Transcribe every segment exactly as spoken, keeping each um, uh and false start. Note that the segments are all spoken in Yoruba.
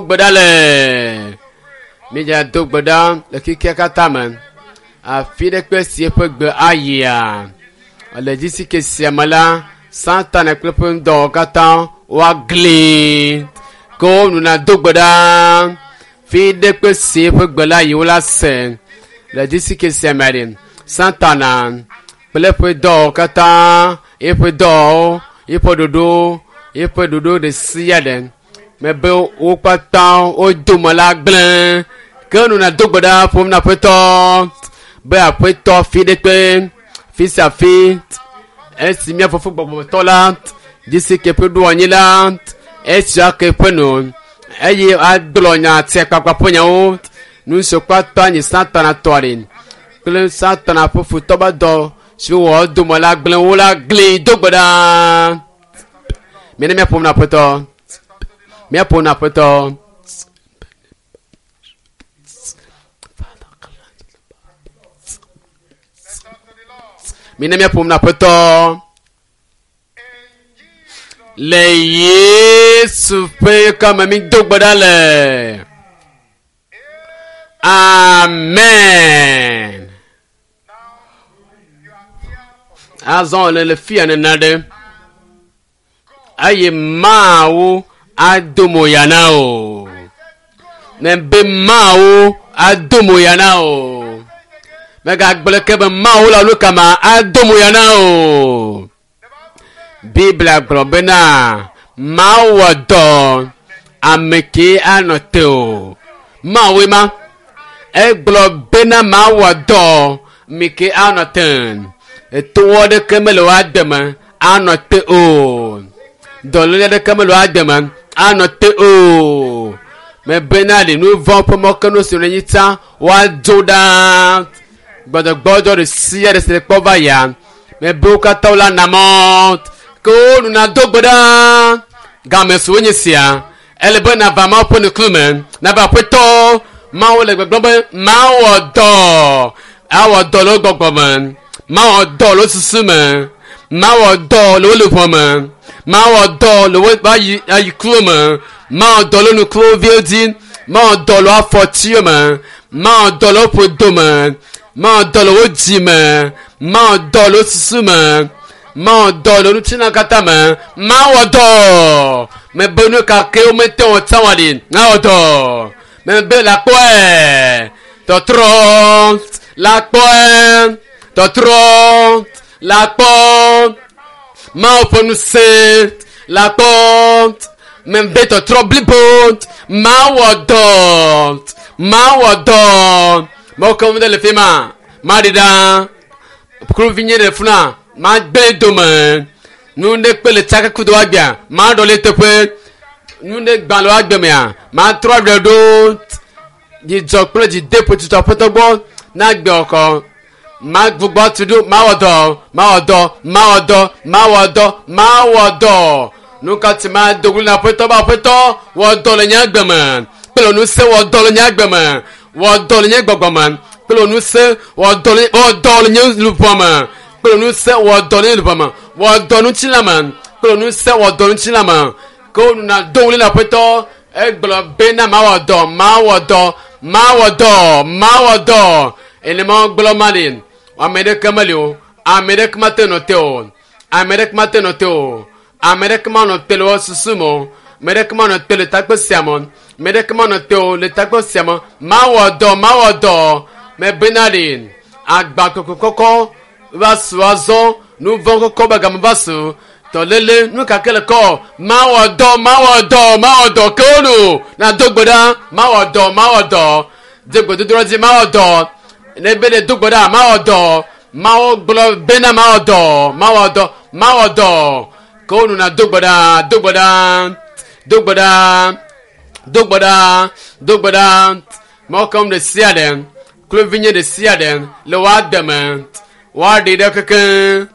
Dogbadale. Meja Dogbada, le Kikakataman. A fide que si peut be aya. Le disi que si amala, Santana Clupun Dogatan, wa glint. Ko nuna Dogbada. Fide que si peut be la yola sen. Le disi que si amarin. Santana. Plepe Dogatan. E peut do. E peut dodo. E peut dodo de siaden. Mais bon, au patin, au dommala blanc. Que nous n'a dogbada pour n'a pas tant. Ben après tant, fille de pain. Fils à fille. Ainsi, bien, faut faire pour tolant. D'ici que peut douanier là. Et chaque peu non. Ayez à glonia, c'est quoi pour nous. Nous sommes pas tant, ni santana torin. Que santana pour foutre d'or. Sur au dommala blanc ou la glé dogbada. Mais ne pour n'a pas tant. Mais pour n'a pas tant. Mine mia pum na poto. Le Yesu pe kama mi dogbadale. Amen. Azon le le fi anade. Aye mawo adomo yanao. Nembe mawo adomo yanao. Mega gbeleke be mawo la lukama adomo yanao. Biblia globena mawo do ameke anoteo. Mawo ma e globena mawo do meke anoten. E to de kemelo adema anoteo. Dolole de kemelo adema anoteo. Me benali nous vont pour moi que nous sommes réunis wa joda gbọ́dọ̀ gbọ́dọ̀ de siya de se pova ya me buka taula namot ko nuna dogboda game so nyisia ele bena va ma po ne klumen na ba peto ma o le gbogbo ma o do awo do lo gbogbo man ma o do lo susume ma o do lo lo poman ma o do lo ba yi ayi klumen ma do lo nu klo viodin ma do lo afotio man ma do lo podoman ma dolo ojima ma dolo susuma ma dolo nuchina katama ma wodo me bonu ka ke o mete o tawali na wodo me be la poe to tron la poe to tron la poe ma oponu se la poe me be to troblipot ma wodo ma wodo Moko mde le fema madida kuru vinye de funa ma gbe domain nunde pele chaka kudo agbia ma do le tepe nunde gban lo agbe me a ma tro de do di jokple di depo ti to potogbo na gbe oko ma gbugbo ti do ma wodo ma wodo ma wodo ma wodo ma wodo nuka ti ma dogun na poto ba poto wodo le nya gbe man pele nu se wodo le nya gbe man wọ́n dọ̀lù yẹn gbọ̀gbọ̀ man pẹ̀lú onú sẹ́ wọ́n dọ̀lù yẹn lùpọ̀ man pẹ̀lú onú sẹ́ wọ́n dọ̀lù yẹn lùpọ̀ man wọ́n dọ̀lù tìlà man pẹ̀lú onú sẹ́ wọ́n dọ̀lù tìlà man kó nuna dóhùn lílà pẹ́tọ́ ẹgbẹ̀lọ bẹ́ẹ̀ náà má wọ̀ dọ̀ má wọ̀ dọ̀ má wọ̀ dọ̀ má wọ̀ dọ̀ ẹnìmọ̀ gbọ́lọ́ mali amẹ́dẹ́kẹ́ mali o amẹ́dẹ́kẹ́ má tẹ̀ nọ tẹ́ o amẹ́dẹ́kẹ́ má tẹ̀ nọ tẹ́ o amẹ́dẹ́kẹ́ má nọ tẹ́ lọ sísú mọ́ amẹ́dẹ́kẹ́ má nọ tẹ́ lọ tágbé sàmọ́ medekman te o le takpo siamo ma wodo ma wodo me benalin agba kokoko va soazo nu von kokko bagam vasu to lele nu kakele ko ma wodo ma wodo ma wodo konu na dogboda ma wodo ma wodo degbodo drozi ma wodo ne bele dogboda ma wodo ma o glo bena ma wodo ma wodo ma wodo konu na dogboda dogboda dogboda Dogboda, dogboda, mokom de siaden, kluvinye de siaden, le wadement, wadi de keken.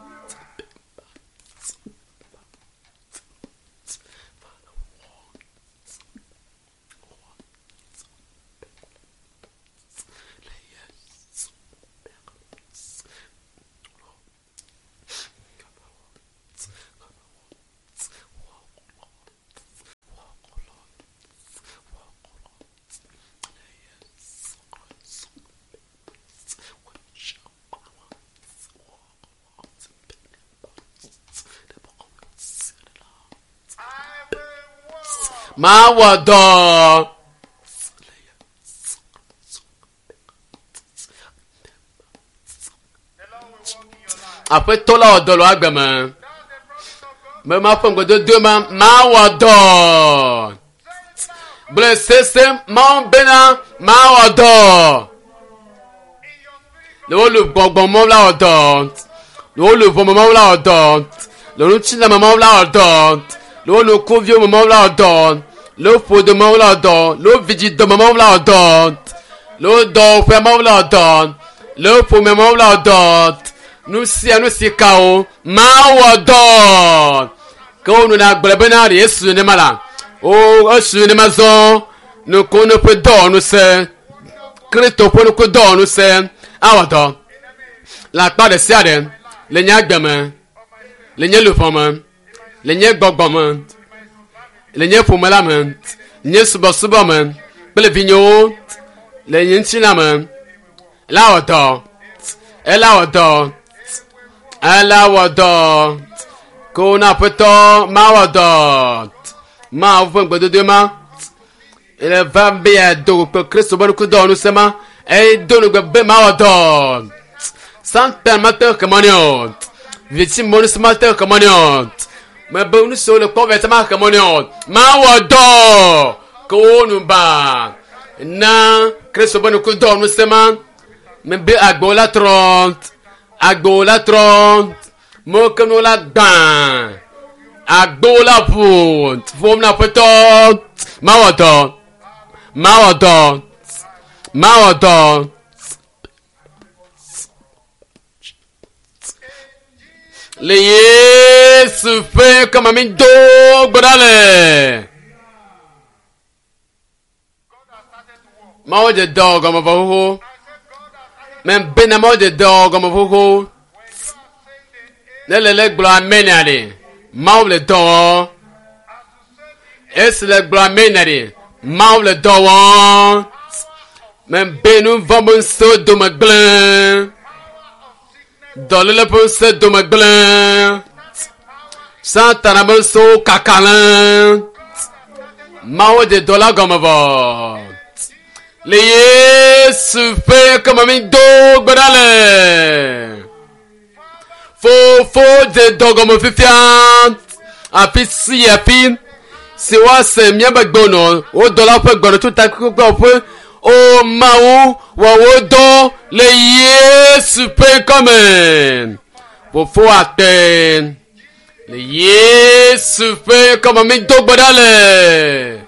máa wọ̀ dọ̀. Après tout là de loi gamin. Mais ma femme de demain ma wado. Blessé c'est mon bena ma wado. Le le bon bon mon la wado. Le le bon moment la wado. Le le china maman la wado. Le le convieux maman la wado. Le faux de maman la wado. Le vigile de maman la wado. Le do fait maman la wado. Le faux maman la wado. Nous si nous si kao ma wado ko nous na gbele bena de Yesu ne mala o Yesu ne mazo nous ko nous peut do nous se Christo pour nous ko do nous se awado la part de siade le nya gbeme le nya le fama le nya gbogboma le nya fomala man nya subo subo man bele vinyo le nya nchina man la wado ela wado ala wado ko na peto ma wado ma vun gbedo de ma ele va bien do ko Christ bon ko do no sema e do no gbe ma wado sant permetteur que monio viti mon smalter que monio me bon so le convertement que monio ma wado ko no ba na Christ bon ko do no sema me be agbola trente agbo la trente mo kono la dan agbo la put fom na petot ma wato ma wato ma wato le Yesu fait comme un do godale ma waje dog ma vaho men benamo de dog mo foko le le le glo amenade maw le do es le glo amenade maw le do men benu vamos so do maglan do le le so do maglan santana mo so kakalan maw de dola gomo le Yesu fait comme un do godale fo fo de dogo mo fifian afi si afi si wa se mi bagbono o do la fe gbono tu ta ko ko fe o mawo wa wo do le Yesu fait comme fo fo aten le Yesu fait comme un do godale